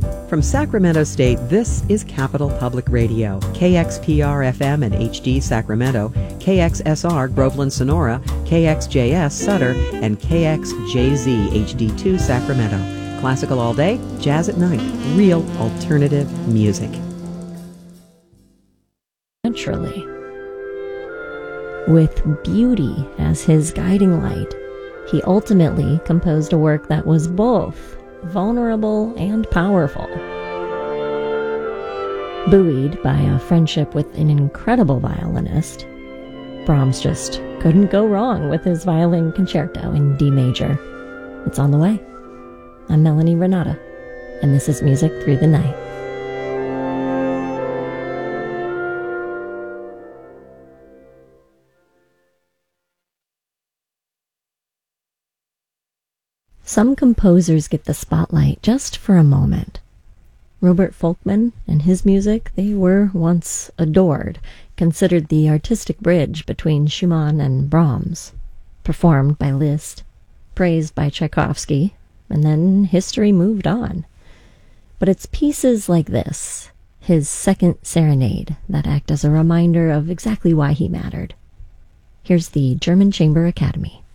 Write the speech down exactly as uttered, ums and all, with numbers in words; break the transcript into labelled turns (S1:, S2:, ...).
S1: From Sacramento State, this is Capital Public Radio, K X P R F M and H D Sacramento, K X S R Groveland Sonora, K X J S Sutter, and K X J Z H D two Sacramento. Classical all day, jazz at night, real alternative music.
S2: Naturally. With beauty as his guiding light, he ultimately composed a work that was both vulnerable and powerful. Buoyed by a friendship with an incredible violinist, Brahms just couldn't go wrong with his violin concerto in D major. It's on the way. I'm Melanie Renata, and this is Music Through the Night. Some composers get the spotlight just for a moment. Robert Folkman and his music, they were once adored, considered the artistic bridge between Schumann and Brahms. Performed by Liszt, praised by Tchaikovsky, and then history moved on. But it's pieces like this, his Second Serenade, that act as a reminder of exactly why he mattered. Here's the German Chamber Academy.